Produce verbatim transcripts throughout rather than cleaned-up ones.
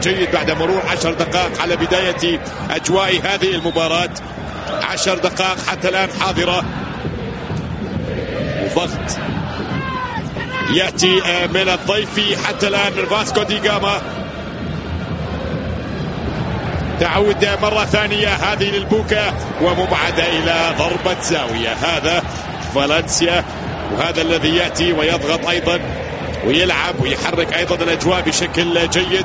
جيد بعد مرور عشر دقائق على بداية أجواء هذه المباراة. عشر دقائق حتى الآن حاضرة، وضغط يأتي من الضيف حتى الآن من فاسكو دي جاما. تعود مرة ثانية هذه للبوكا ومبعدة إلى ضربة زاوية. هذا فالنسيا، وهذا الذي يأتي ويضغط أيضا ويلعب ويحرك أيضا الأجواء بشكل جيد.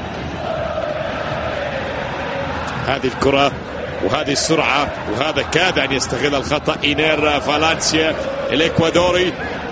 هذه الكرة وهذه السرعة، وهذا كاد أن يستغل الخطأ إينير فالنسيا الإكوادوري.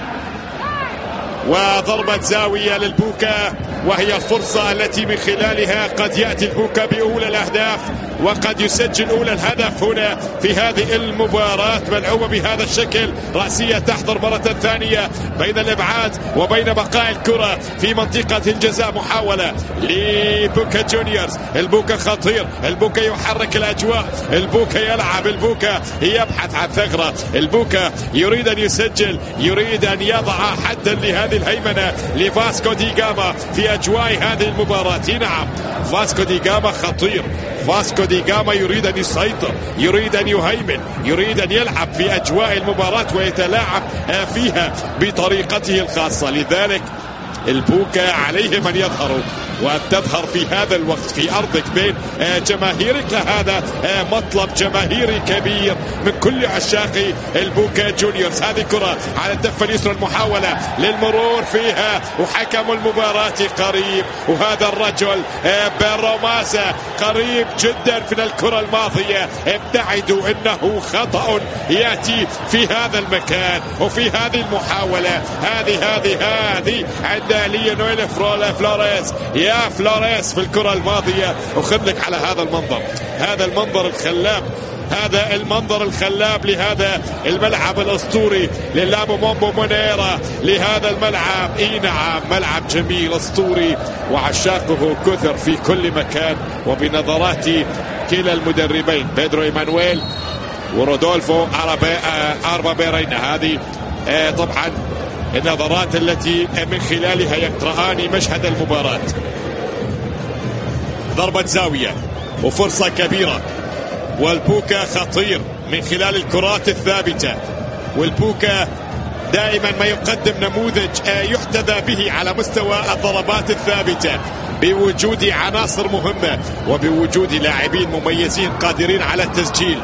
وضربة زاوية للبوكا، وهي الفرصة التي من خلالها قد يأتي البوكا بأولى الأهداف وقد يسجل أولى الهدف هنا في هذه المباراة. ملعوبة بهذا الشكل، رأسية تحضر مرة ثانية بين الإبعاد وبين بقاء الكرة في منطقة الجزاء. محاولة لبوكا جونيورز. البوكا خطير، البوكا يحرك الأجواء، البوكا يلعب، البوكا يبحث عن ثغرة، البوكا يريد أن يسجل، يريد أن يضع حدا لهذه الهيمنة لفاسكو دي جاما في أجواء هذه المباراة. نعم، فاسكو دي جاما خطير، فاسكو دي جاما يريد أن يسيطر، يريد أن يهيمن، يريد أن يلعب في أجواء المباراة ويتلاعب فيها بطريقته الخاصة. لذلك البوكا عليهم أن يظهروا وأن تظهر في هذا الوقت في أرضك بين جماهيرك. هذا مطلب جماهيري كبير من كل عشاق البوكا جونيورز. هذه كرة على الدفة اليسرى، المحاولة للمرور فيها وحكم المباراة قريب، وهذا الرجل بيروماسا قريب جدا من الكرة الماضية. ابتعدوا، إنه خطأ يأتي في هذا المكان وفي هذه المحاولة. هذه هذه هذه عند ليونيل فلوريس. يا فلوريس في الكرة الماضية، وخذ لك على هذا المنظر، هذا المنظر الخلاب، هذا المنظر الخلاب لهذا الملعب الأسطوري للابو مومبو مونيرا، لهذا الملعب. اي نعم، ملعب جميل أسطوري وعشاقه كثر في كل مكان. وبنظرات كلا المدربين بيدرو إيمانويل ورودولفو أربا بيرينا، هذه طبعا النظرات التي من خلالها يقرآن مشهد المباراة. ضربة زاوية وفرصة كبيرة، والبوكا خطير من خلال الكرات الثابتة، والبوكا دائما ما يقدم نموذج يحتذى به على مستوى الضربات الثابتة، بوجود عناصر مهمة وبوجود لاعبين مميزين قادرين على التسجيل.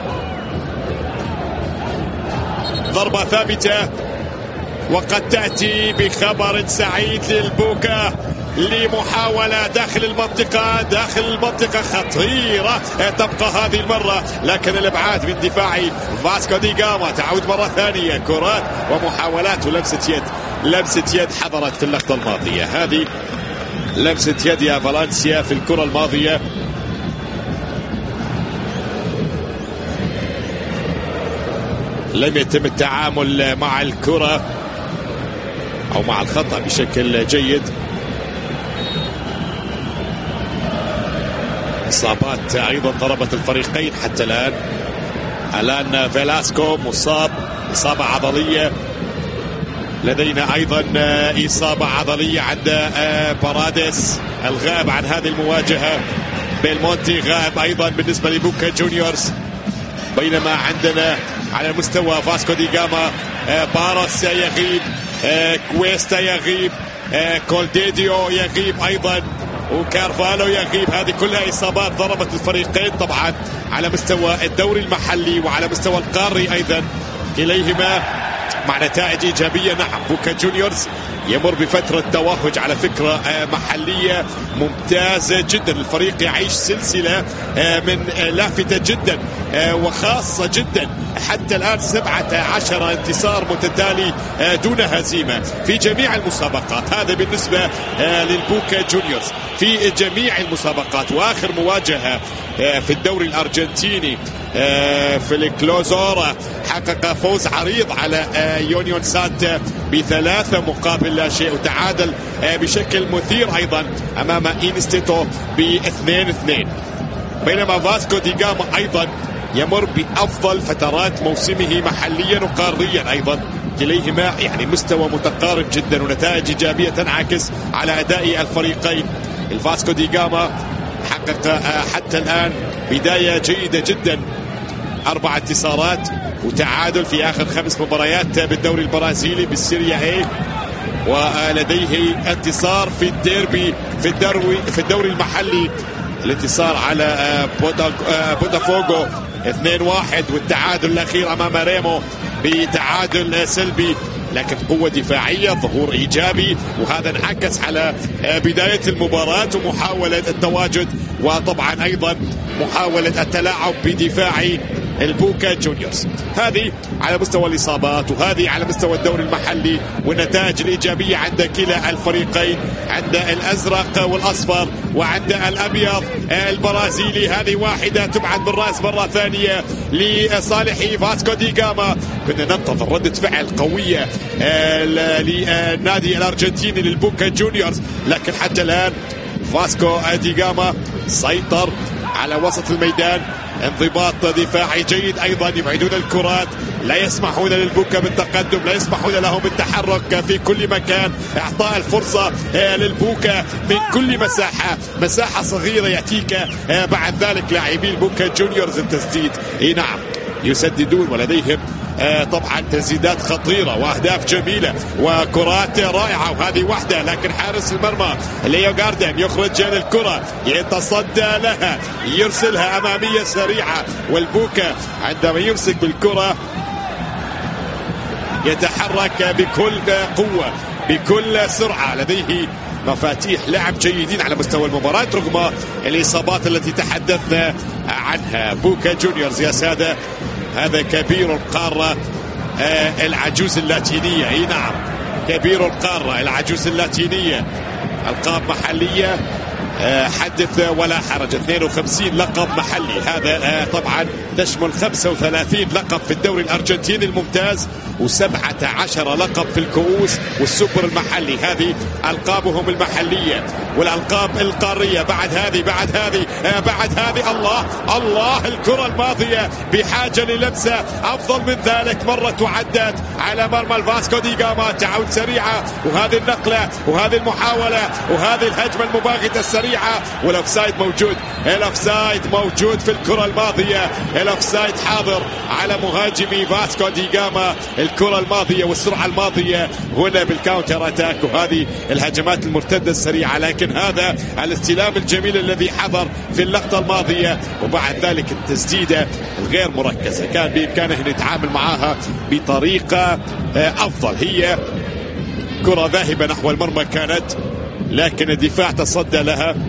ضربة ثابتة، وقد تأتي بخبر سعيد للبوكا لمحاولة داخل المنطقة، داخل المنطقة خطيرة تبقى هذه المرة، لكن الابعاد من دفاع فاسكو دي جاما. تعود مرة ثانية كرات ومحاولات ولمسة يد، لمسة يد حضرت في اللقطة الماضية. هذه لمسة يد يا فالنسيا في الكرة الماضية. لم يتم التعامل مع الكرة أو مع الخطأ بشكل جيد. إصابات أيضا ضربت الفريقين حتى الآن. الآن فيلاسكو مصاب إصابة عضلية، لدينا أيضا إصابة عضلية عند باراديس الغائب عن هذه المواجهة. بيلمونتي غائب أيضا بالنسبة لبوكا جونيورز، بينما عندنا على مستوى فاسكو دي جاما باروس يغيب، كويستا يغيب، كولديديو يغيب أيضا، وكارفالو يغيب. هذه كلها إصابات ضربت الفريقين طبعا على مستوى الدوري المحلي وعلى مستوى القاري أيضا، كليهما مع نتائج إيجابية. نعم، بوكا جونيورز يمر بفترة توهج على فكرة محلية ممتازة جدا. الفريق يعيش سلسلة من لافتة جدا وخاصة جدا، حتى الآن سبعة عشر انتصار متتالي دون هزيمة في جميع المسابقات. هذا بالنسبة للبوكا جونيورز في جميع المسابقات. وآخر مواجهة في الدوري الأرجنتيني في الكلوزورا حقق فوز عريض على يونيون سانتا بثلاثة مقابل لا شيء، وتعادل بشكل مثير أيضا أمام إنستيتو باثنين اثنين. بينما فاسكو دي جاما أيضا يمر بأفضل فترات موسمه محليا وقاريا أيضا، كليهما يعني مستوى متقارب جدا ونتائج إيجابية تنعكس على أداء الفريقين. الفاسكو دي جاما حقق حتى الآن بداية جيدة جدا، أربع انتصارات وتعادل في آخر خمس مباريات بالدوري البرازيلي بالسيريا اي، ولديه انتصار في الديربي في الدوري في الدوري المحلي، الانتصار على بوتافوغو اثنين واحد، والتعادل الأخير أمام ريمو بتعادل سلبي، لكن قوة دفاعية، ظهور إيجابي، وهذا انعكس على بداية المباراة ومحاولة التواجد، وطبعا أيضا محاولة التلاعب بدفاعي البوكا جونيورز. هذه على مستوى الإصابات، وهذه على مستوى الدوري المحلي والنتائج الإيجابية عند كلا الفريقين، عند الأزرق والأصفر وعند الأبيض البرازيلي. هذه واحدة تبعد بالرأس مرة ثانية لصالح فاسكو دي جاما. كنا ننتظر ردة فعل قوية للنادي الأرجنتيني للبوكا جونيورز، لكن حتى الآن فاسكو دي جاما سيطر على وسط الميدان، انضباط دفاعي جيد، ايضا يبعدون الكرات، لا يسمحون للبوكا بالتقدم، لا يسمحون لهم بالتحرك في كل مكان، اعطاء الفرصة للبوكا من كل مساحة، مساحة صغيرة يأتيك بعد ذلك لاعبي البوكا جونيورز التسديد. اي نعم يسددون ولديهم آه طبعا تسديدات خطيرة واهداف جميلة وكرات رائعة، وهذه واحدة، لكن حارس المرمى ليو جاردن يخرج الكرة، يتصدى لها، يرسلها أمامية سريعة، والبوكا عندما يمسك بالكرة يتحرك بكل قوة بكل سرعة، لديه مفاتيح لعب جيدين على مستوى المباراة رغم الإصابات التي تحدثنا عنها. بوكا جونيورز يا سادة هذا كبير القارة آه العجوز اللاتينية، اي نعم كبير القارة العجوز اللاتينية، ألقاب محلية آه حدث ولا حرج، اثنين وخمسين لقب محلي، هذا آه طبعا تشمل خمسة وثلاثين لقب في الدوري الأرجنتيني الممتاز وسبعة عشر لقب في الكؤوس والسوبر المحلي. هذه ألقابهم المحلية والألقاب القارية. بعد هذه بعد هذه آه بعد هذه الله الله الكرة الماضية بحاجة للمسة أفضل من ذلك، مرة تعدت على مرمى الفاسكو دي جاما، تعود سريعة، وهذه النقلة وهذه المحاولة وهذه الهجمة المباغتة السريعة، والأوفسايد موجود، الأوفسايد موجود في الكرة الماضية، الأوفسايد حاضر على مهاجمي فاسكو دي جاما. الكرة الماضية والسرعة الماضية هنا بالكاونتر اتاك وهذه الهجمات المرتدة السريعة، لكن هذا الاستلام الجميل الذي حضر في اللقطة الماضية، وبعد ذلك التسديدة الغير مركزة كان بإمكانه أن يتعامل معها بطريقة أفضل. هي كرة ذاهبة نحو المرمى كانت، لكن الدفاع تصدى لها